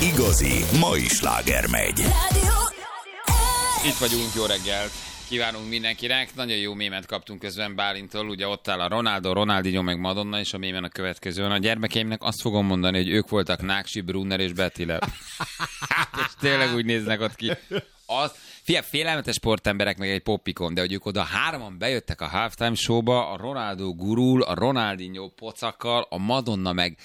igazi mai sláger megy. Itt vagyunk, jó reggelt kívánunk mindenkinek. Nagyon jó mémet kaptunk közben Bálintól. Ugye ott áll a Ronaldo, Ronaldinho meg Madonna, és a mémen a következőn. A gyermekeimnek azt fogom mondani, hogy ők voltak Náksi, Brunner és Betty Lep. És tényleg úgy néznek ott ki. Félelmetes sportemberek meg egy poppikon, de hogy ők oda hárman bejöttek a halftime showba, a Ronaldo gurul, a Ronaldinho pocakkal, a Madonna meg...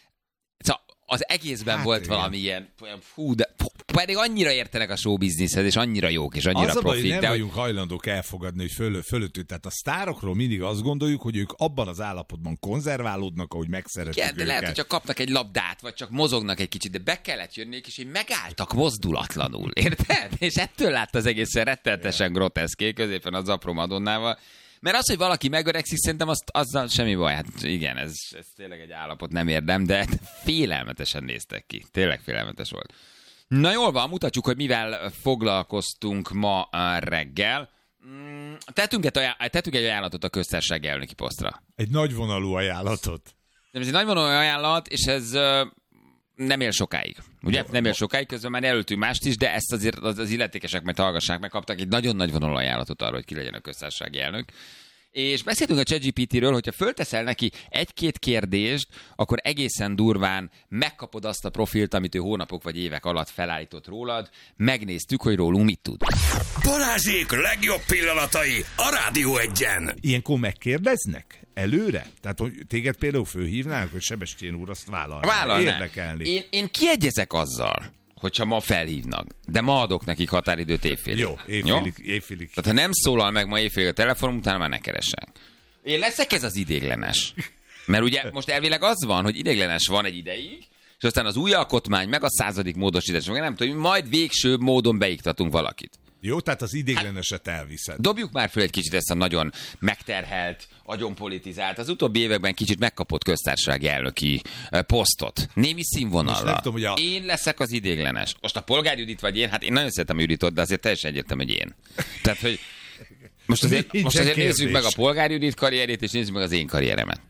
Az egészben volt igen. Valami ilyen, fú, de pedig annyira értenek a showbizniszhez, és annyira jók, és annyira az profit. Nem vagyunk hajlandók elfogadni, hogy fölöttük. Tehát a sztárokról mindig azt gondoljuk, hogy ők abban az állapotban konzerválódnak, ahogy megszeretik igen, de őket. lehet, hogy csak kapnak egy labdát, vagy csak mozognak egy kicsit, de be kellett jönniük, és így megálltak mozdulatlanul, érted? És ettől látta az egészen rettenetesen groteszké, középen az apró Madonnával. Mert az, hogy valaki megöregszik, szerintem azzal semmi baj. Hát igen, ez tényleg egy állapot, nem érdem, de félelmetesen néztek ki. Tényleg félelmetes volt. Na jól van, mutatjuk, hogy mivel foglalkoztunk ma reggel. Tettünk egy ajánlatot a köztársasági elnöki posztra. Egy nagyvonalú ajánlatot. Ez egy nagyvonalú ajánlat, és ez nem él sokáig. Ugye? Nem él sokáig, közben már jelöltünk mást is, de ezt azért az illetékesek majd hallgassák, megkaptak egy nagyon nagyvonalú ajánlatot arra, hogy ki legyen a köztársasági elnök. És beszéltünk a ChatGPT-ről, hogyha fölteszel neki egy-két kérdést, akkor egészen durván megkapod azt a profilt, amit ő hónapok vagy évek alatt felállított rólad. Megnéztük, hogy rólunk mit tud. Balázsék legjobb pillanatai a Rádió Egyen. Ilyenkor megkérdeznek előre? Tehát, hogy téged például fölhívnánk, hogy Sebestyén úr azt vállalná. Érdekelni. Én kiegyezek azzal, hogyha ma felhívnak, de ma adok nekik határidőt évfélig. Jó, évfélig. Tehát ha nem szólal meg ma évfélig a telefonom, utána már ne keressen. Én leszek ez az ideiglenes. Mert ugye most elvileg az van, hogy ideiglenes van egy ideig, és aztán az új alkotmány, meg a 100. módosítás, meg nem tudom, majd végső módon beiktatunk valakit. Jó, tehát az ideigleneset elviszed. Dobjuk már föl egy kicsit ezt a nagyon megterhelt, agyonpolitizált, az utóbbi években kicsit megkapott köztársasági elnöki posztot. Némi színvonallal. Én leszek az ideiglenes. Most a Polgár Judit vagy én, hát én nagyon szeretem a Juditot, de azért teljesen egyértelmű, hogy én. Tehát, hogy most azért nézzük meg a Polgár Judit karrierét, és nézzük meg az én karrieremet.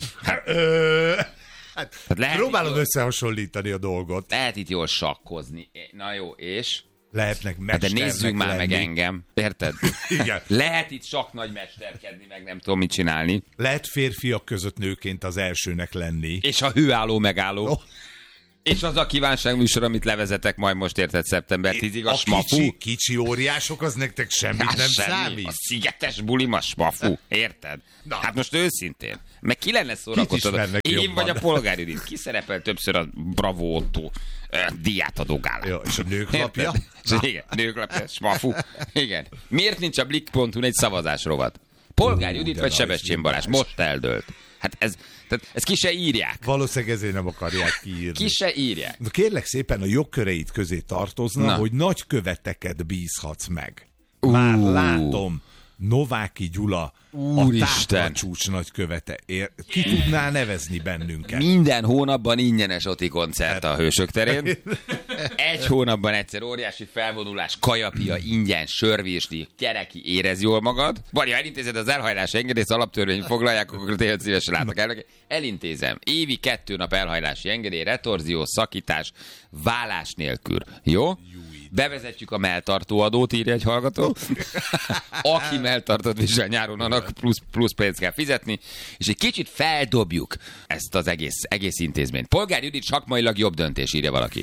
Próbálod összehasonlítani a dolgot. Lehet itt jól sakkozni. Na jó, és... Lehetnek mesternek de nézzük már lenni. meg engem, érted? Igen. Lehet itt sok nagy mesterkedni, meg nem tudom mit csinálni. Lehet férfiak között nőként az elsőnek lenni. És a hőálló megálló. Oh. És az a kívánságműsor, amit levezetek majd most, érted, szeptember 10-ig, a smafú. Kicsi óriások, az nektek semmit nem számít. A szigetes bulim a smafú, érted? Na. Hát most őszintén. Meg ki lenne szórakoztató? Én vagy a Polgár Judit. Ki szerepel többször a Bravo Otto díjátadó gálán? Jó, és a nőklapja? Igen, nőklapja, smafú. Igen. Miért nincs a Blick.hu egy szavazás rovat? Polgár Judit vagy Sebestyén Balázs? Most eldőlt. Hát ez ki se írják. Valószínűleg ezért nem akarják kiírni. Ki se írják. De kérlek szépen, a jogköreid közé tartozna, hogy nagyköveteket bízhatsz meg. Már látom, Nováky Gyula, Úristen. A táplacsúcs nagykövete. Ki tudná nevezni bennünket? Minden hónapban ingyenes Oti koncert a Hősök terén. Egy hónapban egyszer óriási felvonulás, kajapia, ingyen, sörvésni, kereki, érez jól magad. Vagy ha elintézed az elhajlási engedélyt, alaptörvény foglalják, akkor tényleg szívesen látok el. Elintézem. Évi 2 nap elhajlási engedély, retorzió, szakítás, vállás nélkül. Jó? Bevezetjük a melltartóadót, írja egy hallgató. Aki melltartót visel nyáron, annak plusz pénzt kell fizetni, és egy kicsit feldobjuk ezt az egész intézményt. Polgár Judit sakmailag jobb döntés, írja valaki.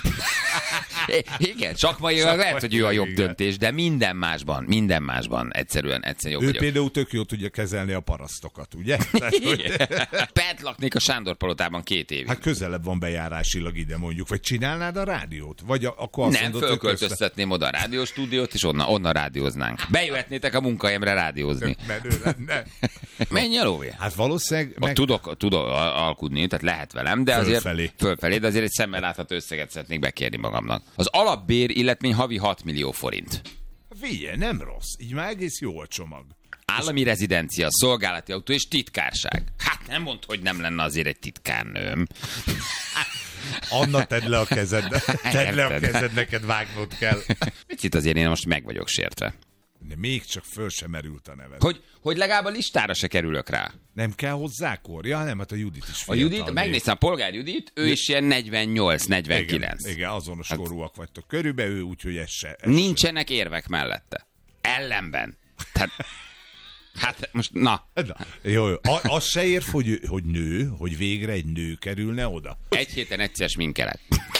Igen, sakmailag lehet, hogy ő a jobb döntés, de minden másban egyszerűen jobb ő vagyok. Például tök jól tudja kezelni a parasztokat, ugye? Pet laknék a Sándor palotában 2 évig. Hát közelebb van bejárásilag ide mondjuk, vagy csinálnád a rádiót? Vagy akkor azt nem, fölköltöztetném oda a rádióstúdiót, és onnan rádióznánk. Bejöhetnétek a munkahelyemre rádiózni. Menj el, Óvé. Hát valószínűleg... Tudok alkudni, tehát lehet velem, de azért fölfelé, de azért egy szemmel látható összeget szeretnék bekérni magamnak. Az alapbér illetmény havi 6 millió forint. Figyelj, nem rossz. Így már egész jó a csomag. Állami rezidencia, szolgálati autó és titkárság. Hát nem mondd, hogy nem lenne azért egy titkárnőm. Anna, tedd le a kezed. Tedd le a kezed, neked vágnod kell. Picit azért én most meg vagyok sértve. De még csak föl sem merült a neved. Hogy legalább a listára se kerülök rá. Nem kell hozzá kor? Ja, nem, hát a Judit is fiatal. A Judit, megnéztem a Polgár Judit, ő is ilyen 48-49. Igen, azonos korúak vagytok körülbelül, úgyhogy ez se. Nincsenek érvek mellette. Ellenben. Tehát, hát most, na. Jó. Az se érv, hogy nő, hogy végre egy nő kerülne oda. Egy héten egyszer sminkelet.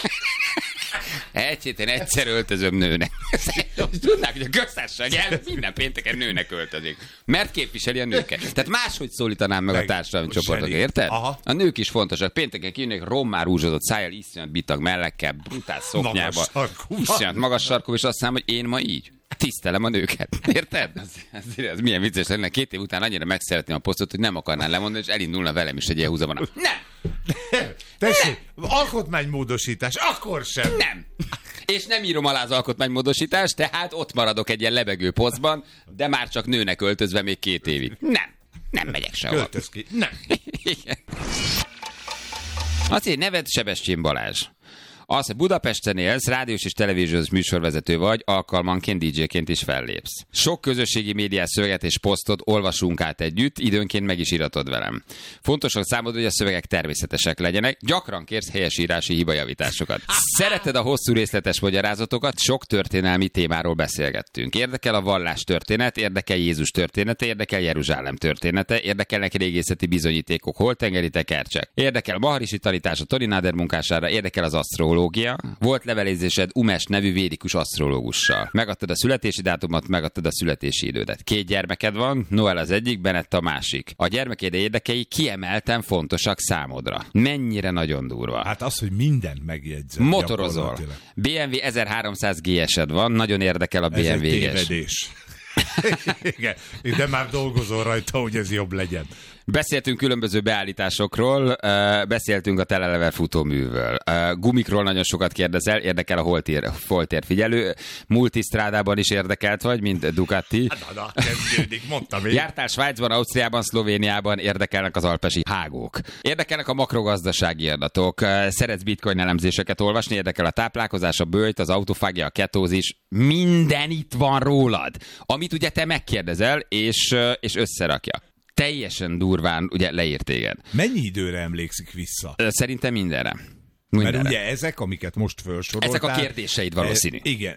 Egy héten egyszer öltözöm nőnek. Tudnák, hogy a köztársaság minden pénteken nőnek öltözik. Mert képviseli a nőket. Tehát máshogy szólítanám meg a társadalmi csoportok, érted? Aha. A nők is fontosak. Pénteken kijönnek rommá rúzsozott szájjal, iszonyat bitag mellekkel, brutál szoknyába. Iszonyat magas sarkú, és azt mondom, hogy én ma így. Tisztelem a nőket. Érted? Ez milyen vicces lenne. 2 év után annyira megszeretném a posztot, hogy nem akarnál lemondani, és elindulna velem is egy ilyen húzavona. Nem! Tessék, alkotmánymódosítás, akkor sem. Nem. És nem írom alá az alkotmánymódosítást, tehát ott maradok egy ilyen lebegő posztban, de már csak nőnek öltözve még 2 évig. Nem megyek sehova. Költöz ki. Nem. Igen. Azért neved Sebestyén Balázs. Az, hogy Budapesten élsz, rádiós és televíziós műsorvezető vagy, alkalmanként DJ-ként is fellépsz. Sok közösségi médiás szöveget és posztot olvasunk át együtt, időnként meg is iratod velem. Fontos, hogy számodra, hogy a szövegek természetesek legyenek, gyakran kérsz helyesírási hibajavításokat. Szereted a hosszú részletes magyarázatokat, sok történelmi témáról beszélgettünk. Érdekel a vallás történet, érdekel Jézus története, érdekel Jeruzsálem története, érdekelnek régészeti bizonyítékok, holtengeri tekercsek. Érdekel Maharishi tanítás a Tori Nader munkására, érdekel az asztrológia. Volt levelezésed Umes nevű védikus asztrológussal. Megadtad a születési dátumot, megadtad a születési idődet. 2 gyermeked van, Noel az egyik, Bennett a másik. A gyermekéd érdekei kiemelten fontosak számodra. Mennyire nagyon durva. Hát az, hogy mindent megjegyzett. Motorozol. BMW 1300 GS-ed van, nagyon érdekel a BMW GS. Ez egy tévedés. Igen, de már dolgozol rajta, hogy ez jobb legyen. Beszéltünk különböző beállításokról, beszéltünk a telelever futóművől. Gumikról nagyon sokat kérdezel, érdekel a holtér figyelő. Multistrádában is érdekelt vagy, mint Ducati. Na, kezdődik, mondtam én. Jártál Svájcban, Ausztriában, Szlovéniában, érdekelnek az alpesi hágók. Érdekelnek a makrogazdasági adatok. Szeretsz bitcoin elemzéseket olvasni, érdekel a táplálkozás, a böjt, az autofágia, a ketózis. Minden itt van rólad, amit ugye te megkérdezel, és összerakja. Teljesen durván ugye leírt téged. Mennyi időre emlékszik vissza? Szerintem mindenre. Mert ugye ezek, amiket most felsoroltál... Ezek a kérdéseid valószínű. Igen.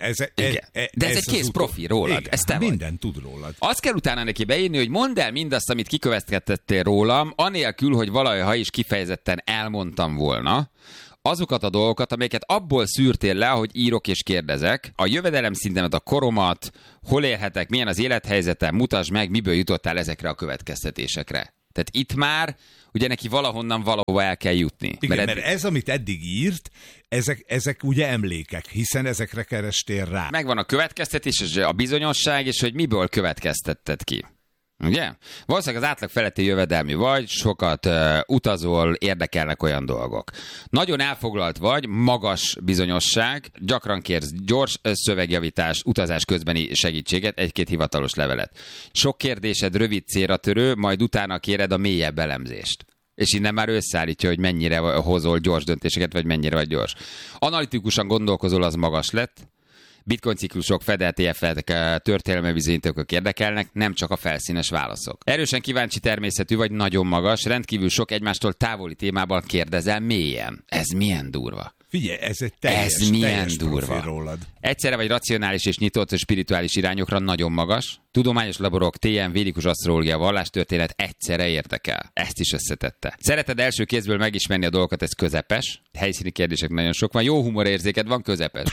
De ez egy kész profi rólad. Igen, ez te minden tud rólad. Azt kell utána neki beírni, hogy mondd el mindazt, amit kikövetkeztettél rólam, anélkül, hogy valaha is kifejezetten elmondtam volna, azokat a dolgokat, amelyeket abból szűrtél le, ahogy írok és kérdezek, a jövedelem szintemet, a koromat, hol élhetek, milyen az élethelyzetem, mutasd meg, miből jutottál ezekre a következtetésekre. Tehát itt már ugye neki valahonnan valahova el kell jutni. Igen, mert ez, amit eddig írt, ezek ugye emlékek, hiszen ezekre kerestél rá. Megvan a következtetés, a bizonyosság, és hogy miből következtetted ki. Ugye? Valószínűleg az átlag feletti jövedelmű vagy, sokat utazol, érdekelnek olyan dolgok. Nagyon elfoglalt vagy, magas bizonyosság, gyakran kérsz gyors szövegjavítás, utazás közbeni segítséget, 1-2 hivatalos levelet. Sok kérdésed rövid célra törő, majd utána kéred a mélyebb elemzést. És innen már összeállítja, hogy mennyire hozol gyors döntéseket, vagy mennyire vagy gyors. Analitikusan gondolkozol, az magas lett. Bitcoin ciklusok, fedett EF-ek, történelmi bizonyítékok érdekelnek, nem csak a felszínes válaszok. Erősen kíváncsi természetű vagy, nagyon magas, rendkívül sok egymástól távoli témában kérdezel mélyen. Ez milyen durva. Figyelj, ez egy teljes durva. Rólad. Egyszerre vagy racionális és nyitott és spirituális irányokra, nagyon magas. Tudományos laborok, TM, védikus asztrológia, vallástörténet egyszerre érdekel. Ezt is összetette. Szereted első kézből megismerni a dolgokat, ez közepes. Helyszíni kérdések nagyon sok van. Jó humorérzéked van, közepes.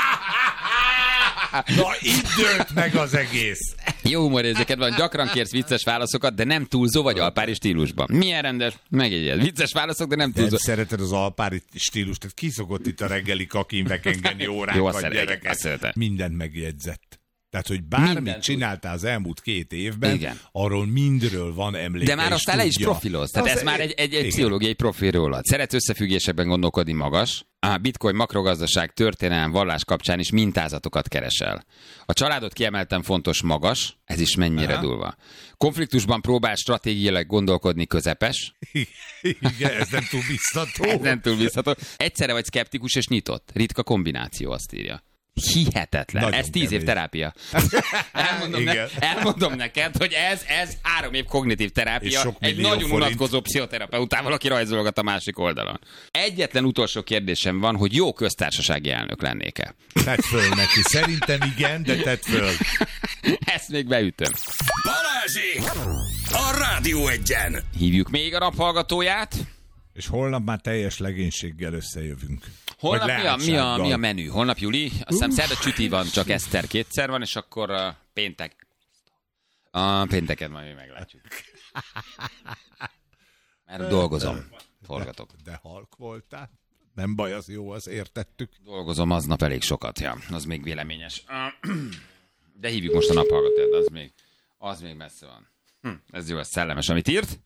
Na, itt dőlt meg az egész. Jó humorérzéked van, gyakran kérsz vicces válaszokat, de nem túlzó vagy alpári stílusban. Milyen rendes? Megjegyed. Vicces válaszok, de nem túlzó. De szereted az alpári stílust, tehát ki szokott itt a reggeli kakin vekengeni órákat, gyerekek. Mindent megjegyzett. Tehát, hogy bármit csináltál az elmúlt 2 évben, igen, arról mindről van emléke. De már aztán le is profiloz. Tehát ez már egy pszichológiai profil rólad. Szeretsz összefüggésekben gondolkodni, magas. A bitcoin, makrogazdaság, történelem, vallás kapcsán is mintázatokat keresel. A családot kiemelten fontos, magas. Ez is mennyire durva. Konfliktusban próbál stratégiailag gondolkodni, közepes. Igen, ez nem túl biztató. Ez nem túl biztató. Egyszerre vagy szkeptikus és nyitott. Ritka kombináció, azt írja. Hihetetlen. Nagyon ez 10 év terápia. Elmondom neked, hogy ez 3 év kognitív terápia egy nagyon unatkozó pszichoterapeutával, aki rajzolgat a másik oldalon. Egyetlen utolsó kérdésem van, hogy jó köztársasági elnök lennék-e? Tedd föl neki. Szerintem igen, de tedd föl. Ezt még beütöm. Balázsék! A Rádió Egyen! Hívjuk még a naphallgatóját. És holnap már teljes legénységgel összejövünk. Holnap mi a menü? Holnap Juli? Azt hiszem szerda csüti van, csak Eszter 2-szer van, és akkor péntek. Pénteket majd meglátjuk. Mert dolgozom. Forgatok. De halk voltál. Nem baj, az jó, az értettük. Dolgozom aznap elég sokat, ja. Az még véleményes. De hívjuk most a naphallgatót, az még messze van. Ez jó, ez szellemes, amit írt.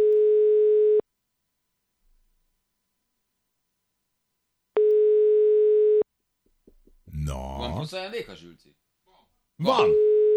Na. Van plusz ajándék a Zsülci? Van.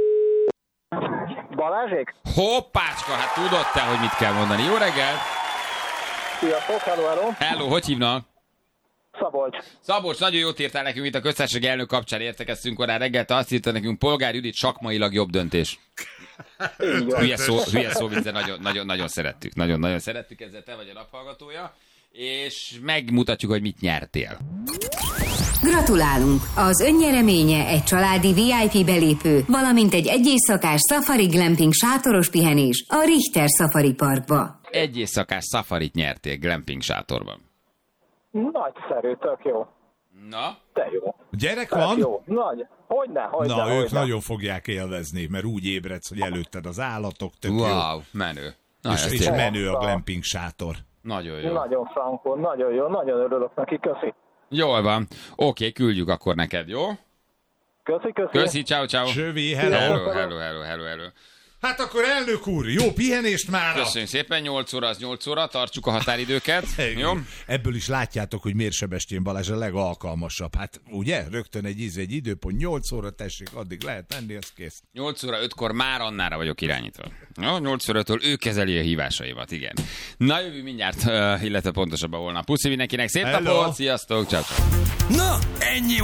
Balázsék? Hoppácska, hát tudod te, hogy mit kell mondani. Jó reggelt! Sziasztok, hello. Hello, hogy hívnak? Szabolcs, nagyon jót írtál nekünk, itt a köztársasági elnök kapcsán értekeztünk korán reggelte, azt írta nekünk, Polgár Judit sakmailag jobb döntés. Hülye szó, de nagyon szerettük. Nagyon szerettük, ezzel te vagy a naphallgatója, és megmutatjuk, hogy mit nyertél. Gratulálunk! Az önnyereménye egy családi VIP belépő, valamint egy éjszakás Safari Glamping sátoros pihenés a Richter Safari Parkba. Egy éjszakás safarit nyertél glamping sátorban. Nagyszerű, tök jó. Na? Te jó. Gyerek van? Jó. Nagy. Hogyne. Ők nagyon fogják élvezni, mert úgy ébredsz, hogy előtted az állatok, tök wow, jó. menő. És menő a glamping sátor. Nagyon jó. Nagyon frankon, nagyon jó, nagyon örülök neki, köszi. Jól van. Oké, küldjük akkor neked, jó? Köszi. Ciao. Sövi, hello. Hello. Hát akkor elnök úr, jó pihenést már! Köszönjük szépen, 8 óra az 8 óra, tartsuk a határidőket. Jó? Ebből is látjátok, hogy miért Sebestyén Balázs a legalkalmasabb. Hát ugye, rögtön egy időpont, 8 óra, tessék, addig lehet enni, az kész. 8 óra 5-kor már Annára vagyok irányítva. Jó, 8 óra 5-től ő kezeli a hívásaimat, igen. Na, jövő mindjárt, illetve pontosabban holnap. Puszi mindenkinek, szép napot, sziasztok, ciao. Na, ennyi